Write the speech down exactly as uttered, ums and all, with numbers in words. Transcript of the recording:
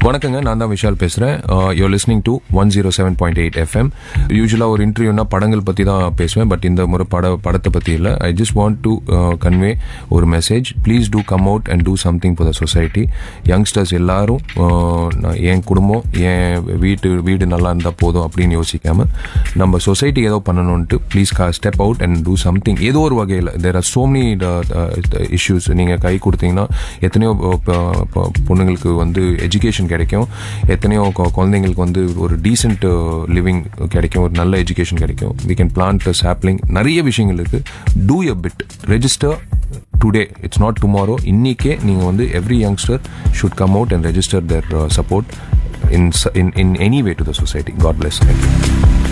வணக்கங்க, நான் தான் விஷால் பேசுகிறேன். You are listening to one zero seven point eight FM. யூஸ்வலாக ஒரு இன்டர்வியூனா படங்கள் பற்றி தான் பேசுவேன், பட் இந்த முறை பட படத்தை பற்றி இல்லை. I just want to convey ஒரு message. Please do come out and do something for the society. Youngsters எல்லாரும் என் குடும்பம், என் வீட்டு வீடு நல்லா இருந்தால் போதும் அப்படின்னு யோசிக்காமல் நம்ம சொசைட்டி ஏதோ பண்ணணும்ட்டு please step out and do something. ஏதோ ஒரு வகையில் there are so many issues. நீங்கள் கை கொடுத்தீங்கன்னா எத்தனையோ பொண்ணுங்களுக்கு வந்து எஜுகேஷன் கிடைக்கும், எத்தனையோ குழந்தைங்களுக்கு வந்து ஒரு டீசென்ட் லிவிங் கிடைக்கும், ஒரு நல்ல எஜுகேஷன் கிடைக்கும். We can plant sapling. நிறைய விஷயங்கள் இருக்கு. Two a bit. Register today, it's not tomorrow. இன்னைக்கே நீங்கள் வந்து every youngster should come out and register there support in in in any way to the society. God bless. Thank you.